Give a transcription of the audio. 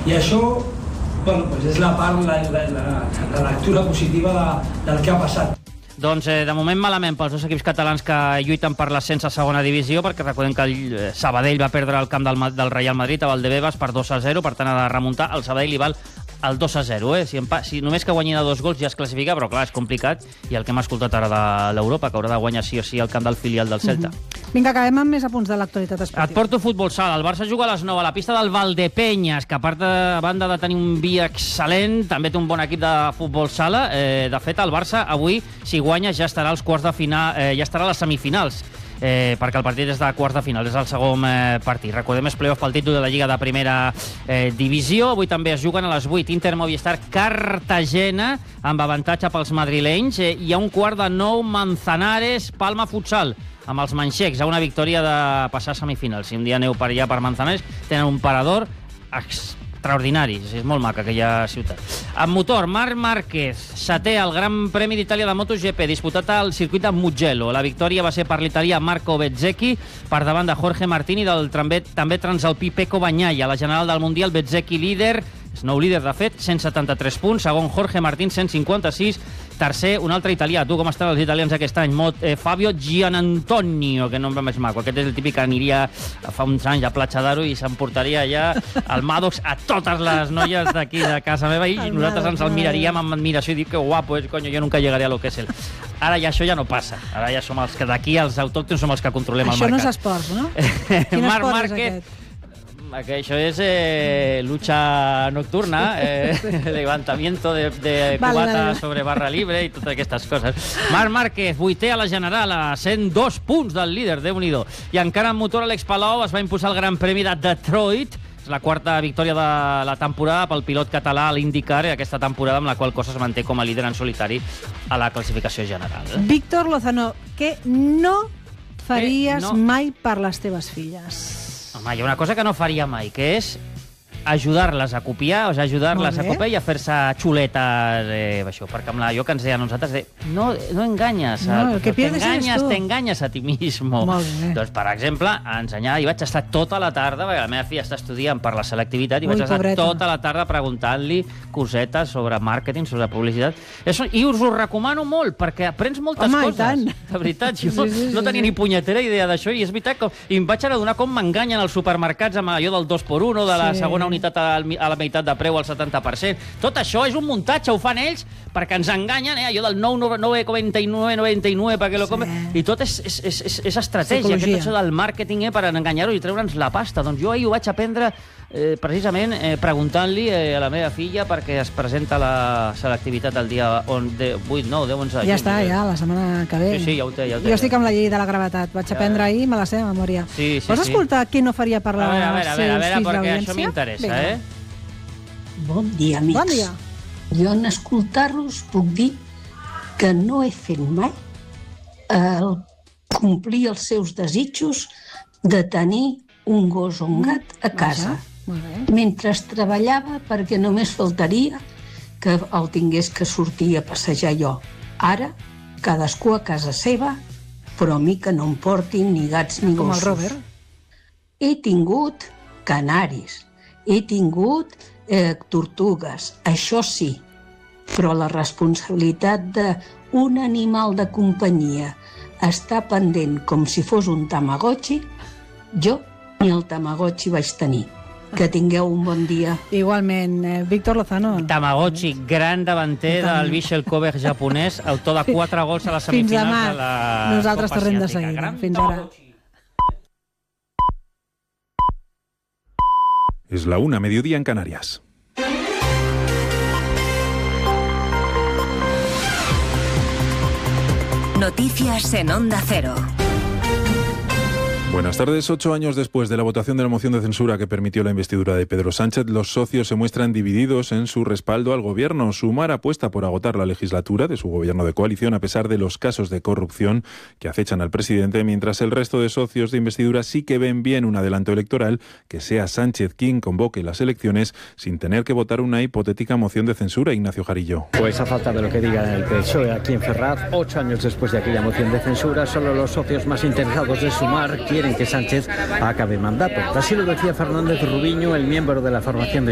I això és la part, la lectura positiva del que ha passat. Doncs de moment malament pels dos equips catalans que lluiten per l'ascens a segona divisió, perquè recordem que el Sabadell va perdre el camp del Real Madrid a Valdebebas per 2-0, per tant ha de remuntar. El Sabadell li val el 2-0, si només que guanyi de 2 gols ja es classifica, però clar, és complicat, i el que hem escoltat ara de l'Europa, que haurà de guanyar sí o sí el camp del filial del Celta. Vinga, acabem amb més apunts de l'actualitat esportiva. Et porto futbol sala. El Barça juga a les 9 a la pista del Valdepenyes, que a banda de tenir un vi excel·lent, també té un bon equip de futbol sala. De fet, el Barça avui, si guanya, ja estarà als quarts de final, ja estarà a les semifinals, perquè el partit és de quarts de final, és el segon partit. Recordem, és playoff pel títol de la Lliga de Primera Divisió. Avui també es juguen a les 8 Inter Movistar Cartagena, amb avantatge pels madrilenys, i a un quart de 9 Manzanares Palma Futsal, amb els manxecs, a una victòria de passar a semifinals. Si un dia aneu per allà per Manzanares, tenen un parador extraordinari, és molt maca aquella ciutat. En motor, Marc Márquez, setè al Gran Premi d'Itàlia de MotoGP, disputat al circuit de Mugello. La victòria va ser per l'italià Marco Bezzecchi, per davant de Jorge Martini, del també transalpí Pecco Bagnaia. La general del Mundial, Bezzecchi líder, és nou líder de fet, 173 punts, segon Jorge Martín, 156, tercer un altre italià. Tu, com estan els italians aquest any? Fabio Gianantonio, que nom més maco. Aquest és el típic que aniria fa uns anys a Platja d'Aro i s'emportaria allà al Maddox a totes les noies d'aquí de casa meva, i nosaltres ens el miraríem amb admiració i dir que guapo és, coño, jo nunca llegaré a lo que és él. Ara ja això ja no passa. Ara ja som els que d'aquí, els autòctons, som els que controlem el mercat. Això no és esport, no? Quin esport és aquest? Que això és lucha nocturna, levantamiento de cubata sobre barra libre i totes aquestes coses. Marc Márquez, vuitè a la general, a 102 punts del líder, Déu-n'hi-do. I encara en motor, Alex Palou es va imposar el Gran Premi de Detroit. És la quarta victòria de la temporada pel pilot català a l'IndyCar, aquesta temporada amb la qual cosa es manté com a líder en solitari a la classificació general. Víctor Lozano, què no faries mai per les teves filles? Home, hi ha una cosa que no faria mai, que és ajudar-les a copiar, ajudar-les a copiar i a fer-se xuletes, això, perquè amb allò que ens deien nosaltres, no enganyes, t'enganyes a ti mismo. Doncs, per exemple, ensenyar, i vaig estar tota la tarda, perquè la meva filla està estudiant per la selectivitat, i vaig estar tota la tarda preguntant-li cosetes sobre màrqueting, sobre publicitat, i us ho recomano molt, perquè aprens moltes coses. De veritat, jo no tenia ni punyetera idea d'això, i és veritat que em vaig adonar com m'enganyen als supermercats amb allò del 2x1, de la segona unitat a la meitat de preu, al 70%. Tot això és un muntatge, ho fan ells perquè ens enganyen, allò del 9,99, perquè lo compren, i tot és estratègia, tot això del màrqueting per enganyar-ho i treure'ns la pasta. Doncs jo ahir ho vaig aprendre precisament preguntant-li a la meva filla, perquè es presenta la selectivitat el dia 8, 9, 10, 11 de juny. Ja està, ja, la setmana que ve. Sí, ja ho té. Jo estic amb la llei de la gravetat. Vaig aprendre ahir, me la sé de memòria. Vols escoltar què no faria per la seus fills d'audiència? Perquè això m'interessa, Bon dia, amics. Bon dia. Jo en escoltar-los puc dir que no he fet mai complir els seus desitjos de tenir un gos o un gat a casa. Mentre treballava, perquè només faltaria que el tingués que sortir a passejar jo. Ara, cadascú a casa seva, però a mi que no em portin ni gats ni gossos. Com el Robert. He tingut canaris, he tingut tortugues, això sí, però la responsabilitat d'un animal de companyia està pendent com si fos un Tamagotchi, jo ni el Tamagotchi vaig tenir. Que tingueu un bon dia. Igualment, Víctor Lozano. Tamagotchi, gran davanter del Vissel Kobe japonès, autor de 4 gols a les semifinals de la Copa Asiàtica. Nosaltres tornem de seguida. Fins ara. Es la 1, mediodía en Canarias. Noticias en Onda Cero. Buenas tardes. 8 años después de la votación de la moción de censura que permitió la investidura de Pedro Sánchez, los socios se muestran divididos en su respaldo al gobierno. Sumar apuesta por agotar la legislatura de su gobierno de coalición a pesar de los casos de corrupción que acechan al presidente, mientras el resto de socios de investidura sí que ven bien un adelanto electoral, que sea Sánchez quien convoque las elecciones sin tener que votar una hipotética moción de censura. Ignacio Jarillo. Pues a falta de lo que diga el PSOE aquí en Ferraz, 8 años después de aquella moción de censura, solo los socios más interesados de Sumar quieren que Sánchez acabe mandato. Así lo decía Fernández Rubiño, el miembro de la formación de